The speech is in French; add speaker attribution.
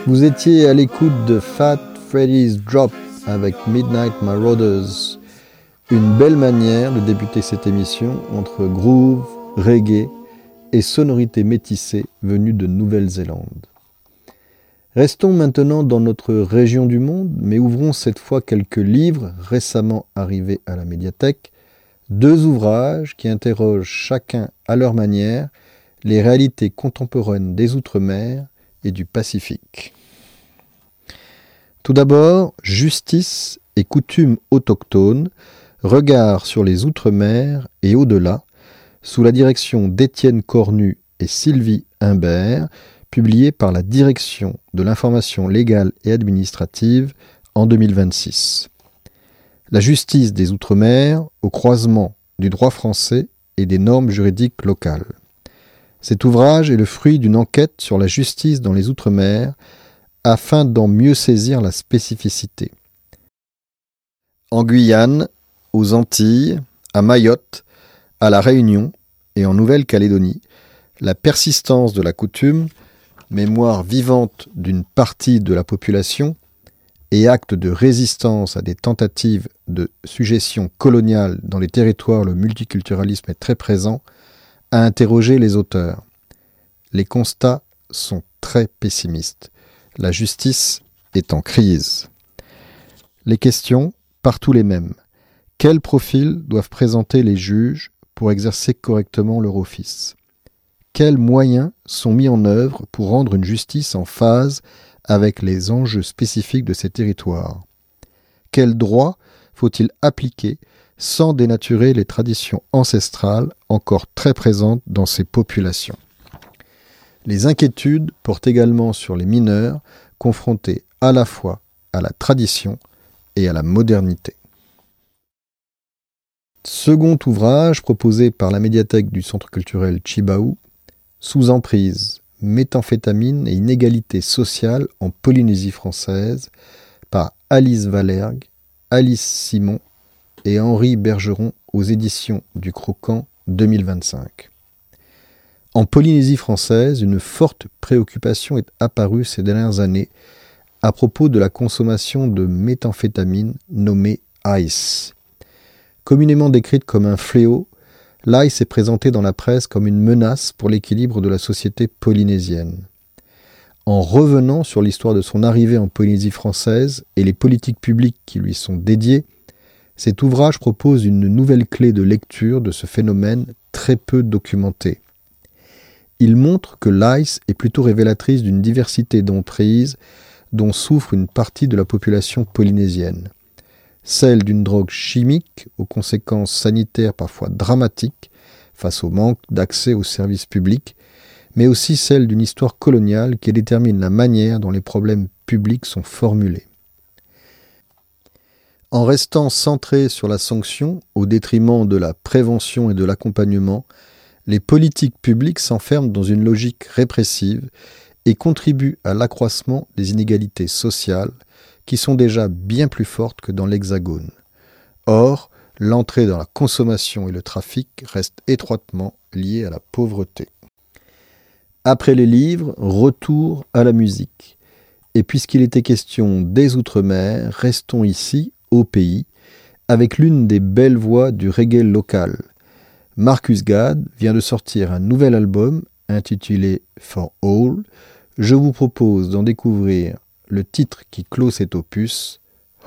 Speaker 1: Vous étiez à l'écoute de Fat Freddy's Drop avec Midnight Marauders. Une belle manière de débuter cette émission entre groove, reggae et sonorités métissées venues de Nouvelle-Zélande. Restons maintenant dans notre région du monde, mais ouvrons cette fois quelques livres récemment arrivés à la médiathèque, deux ouvrages qui interrogent chacun à leur manière les réalités contemporaines des Outre-mer et du Pacifique. Tout d'abord, Justice et coutumes autochtones, regard sur les Outre-mer et au-delà, sous la direction d'Étienne Cornu et Sylvie Humbert, publié par la Direction de l'information légale et administrative en 2026. La justice des Outre-mer au croisement du droit français et des normes juridiques locales. Cet ouvrage est le fruit d'une enquête sur la justice dans les Outre-mer afin d'en mieux saisir la spécificité. En Guyane, aux Antilles, à Mayotte, à La Réunion et en Nouvelle-Calédonie, la persistance de la coutume, mémoire vivante d'une partie de la population et acte de résistance à des tentatives de sujétion coloniale dans les territoires où le multiculturalisme est très présent, a interrogé les auteurs. Les constats sont très pessimistes. La justice est en crise. Les questions, partout les mêmes. Quels profils doivent présenter les juges pour exercer correctement leur office ? Quels moyens sont mis en œuvre pour rendre une justice en phase avec les enjeux spécifiques de ces territoires ? Quels droits faut-il appliquer sans dénaturer les traditions ancestrales encore très présentes dans ces populations ? Les inquiétudes portent également sur les mineurs confrontés à la fois à la tradition et à la modernité. Second ouvrage proposé par la médiathèque du Centre culturel Tjibaou, Sous emprise, méthamphétamine et inégalité sociale en Polynésie française, par Alice Valergue, Alice Simon et Henri Bergeron aux éditions du Croquant 2025. En Polynésie française, une forte préoccupation est apparue ces dernières années à propos de la consommation de méthamphétamine nommée Ice. Communément décrite comme un fléau, l'Ice est présenté dans la presse comme une menace pour l'équilibre de la société polynésienne. En revenant sur l'histoire de son arrivée en Polynésie française et les politiques publiques qui lui sont dédiées, cet ouvrage propose une nouvelle clé de lecture de ce phénomène très peu documenté. Il montre que l'Ice est plutôt révélatrice d'une diversité d'emprises dont souffre une partie de la population polynésienne. Celle d'une drogue chimique aux conséquences sanitaires parfois dramatiques face au manque d'accès aux services publics, mais aussi celle d'une histoire coloniale qui détermine la manière dont les problèmes publics sont formulés. En restant centré sur la sanction au détriment de la prévention et de l'accompagnement, les politiques publiques s'enferment dans une logique répressive et contribuent à l'accroissement des inégalités sociales qui sont déjà bien plus fortes que dans l'Hexagone. Or, l'entrée dans la consommation et le trafic reste étroitement liée à la pauvreté. Après les livres, retour à la musique. Et puisqu'il était question des Outre-mer, restons ici, au pays, avec l'une des belles voix du reggae local. Marcus Gad vient de sortir un nouvel album intitulé For All. Je vous propose d'en découvrir le titre qui clôt cet opus,